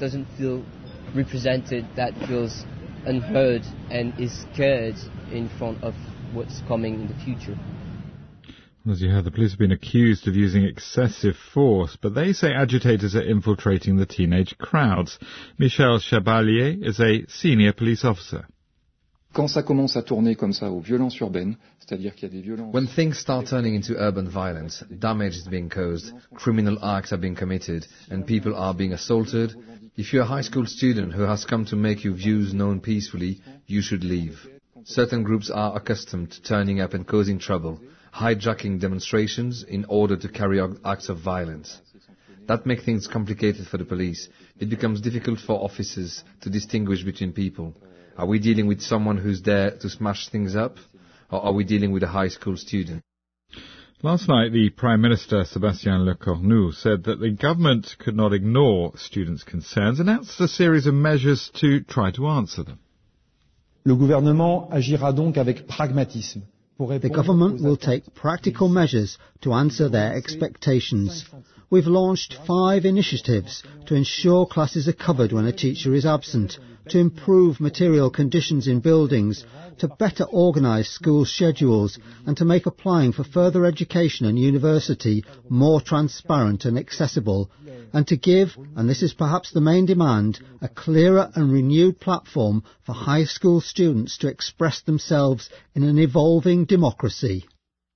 doesn't feel represented, that feels unheard and is scared in front of what's coming in the future. As you heard, the police have been accused of using excessive force, but they say agitators are infiltrating the teenage crowds. Michel Chabalier is a senior police officer. Quand ça commence à tourner comme ça aux violences urbaines, c'est-à-dire qu'il y a des violences... When things start turning into urban violence, damage is being caused, criminal acts are being committed, and people are being assaulted, if you're a high school student who has come to make your views known peacefully, you should leave. Certain groups are accustomed to turning up and causing trouble, hijacking demonstrations in order to carry out acts of violence. That makes things complicated for the police. It becomes difficult for officers to distinguish between people. Are we dealing with someone who's there to smash things up, or are we dealing with a high school student? Last night, the Prime Minister, Sébastien Lecornu, said that the government could not ignore students' concerns and announced a series of measures to try to answer them. Le gouvernement agira donc avec pragmatisme. The government will take practical measures to answer their expectations. We've launched 5 initiatives to ensure classes are covered when a teacher is absent, to improve material conditions in buildings, to better organise school schedules, and to make applying for further education and university more transparent and accessible, and to give, and this is perhaps the main demand, a clearer and renewed platform for high school students to express themselves in an evolving democracy.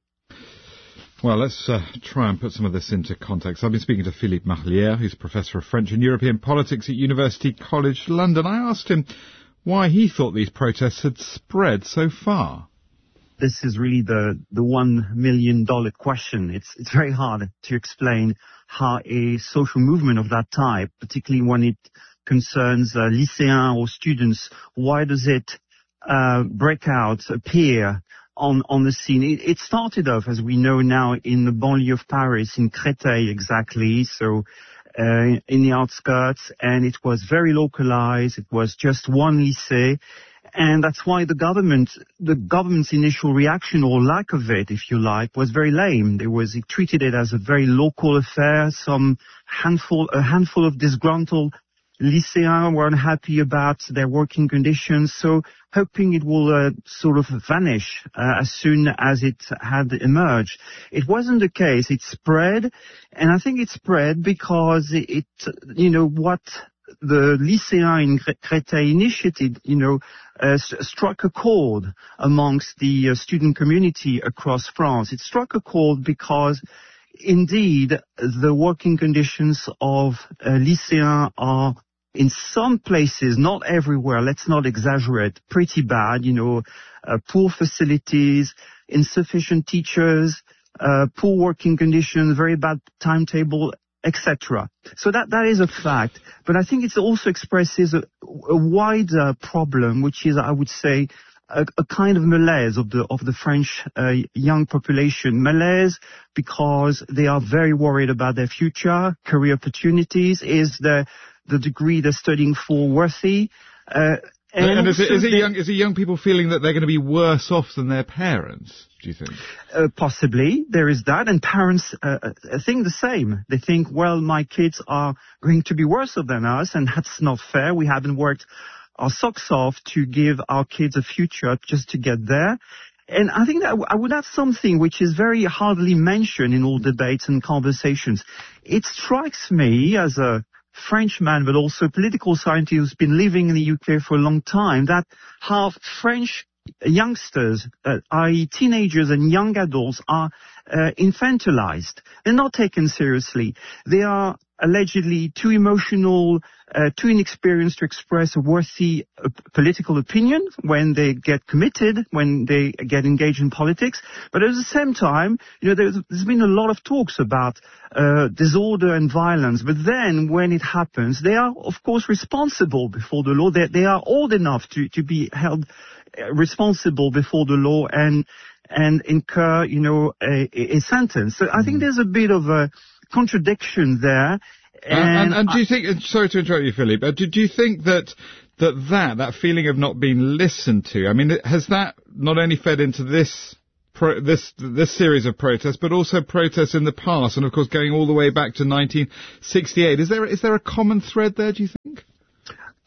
Well, let's try and put some of this into context. I've been speaking to Philippe Marlière, who's Professor of French and European Politics at University College London. I asked him why he thought these protests had spread so far. This is really the $1 million question. It's very hard to explain how a social movement of that type, particularly when it concerns lycéens or students, why does it break out, appear on the scene? It started off, as we know now, in the banlieue of Paris, in Créteil exactly, so in the outskirts, and it was very localized. It was just one lycée, and that's why the government's initial reaction, or lack of it, if you like, was very lame. It treated it as a very local affair. A handful of disgruntled lycéens were unhappy about their working conditions, so hoping it will sort of vanish as soon as it had emerged. It wasn't the case. It spread, and I think it spread because what the lycéens in Créteil initiated, struck a chord amongst the student community across France. It struck a chord because indeed the working conditions of lycéens are, in some places, not everywhere, let's not exaggerate, pretty bad, poor facilities, insufficient teachers, poor working conditions, very bad timetable, etc. So that is a fact. But I think it also expresses a wider problem, which is, I would say, a kind of malaise of the French young population. Malaise because they are very worried about their future, career opportunities. Is the degree they're studying for worthy? And is it young people feeling that they're going to be worse off than their parents, do you think? Possibly, there is that, and parents think the same. They think, well, my kids are going to be worse off than us, and that's not fair. We haven't worked our socks off to give our kids a future just to get there. And I think that I would add something which is very hardly mentioned in all debates and conversations. It strikes me as a Frenchman, but also a political scientist who's been living in the UK for a long time, that how French youngsters, i.e. teenagers and young adults, are infantilized. They're not taken seriously. They are allegedly too emotional, too inexperienced to express a worthy political opinion when they get committed, when they get engaged in politics. But at the same time, there's been a lot of talks about disorder and violence. But then when it happens, they are, of course, responsible before the law. They are old enough to be held responsible before the law and incur, a sentence. So I think there's a bit of a contradiction there. And do you think, sorry to interrupt you, Philippe, do you think that feeling of not being listened to, I mean, has that not only fed into this series of protests, but also protests in the past, and of course going all the way back to 1968? Is there a common thread there, do you think?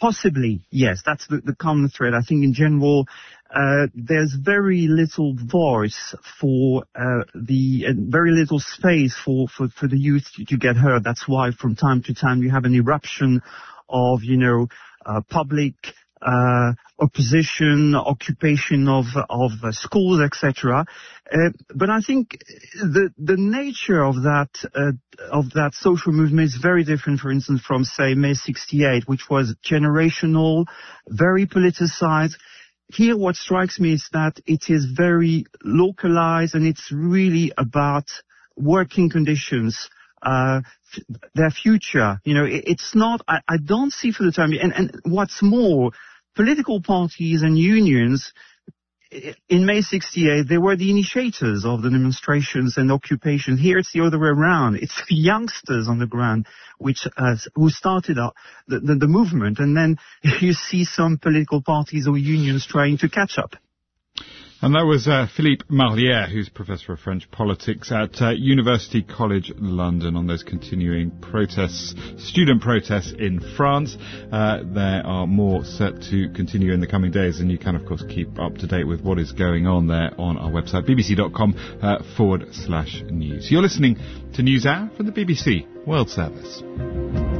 Possibly, yes. That's the common thread. I think in general, there's very little voice for very little space for the youth to get heard. That's why from time to time you have an eruption of, public opposition, occupation of schools, etc. But I think the nature of that social movement is very different, for instance, from say May 68, which was generational, very politicized. Here, what strikes me is that it is very localized, and it's really about working conditions, their future. It's not. I don't see for the time. And what's more, political parties and unions in May 68, they were the initiators of the demonstrations and occupation. Here it's the other way around. It's the youngsters on the ground who started up the movement, and then you see some political parties or unions trying to catch up. And that was Philippe Marlière, who's Professor of French Politics at University College London, on those continuing protests, student protests in France. There are more set to continue in the coming days, and you can, of course, keep up to date with what is going on there on our website, bbc.com/news. You're listening to NewsHour from the BBC World Service.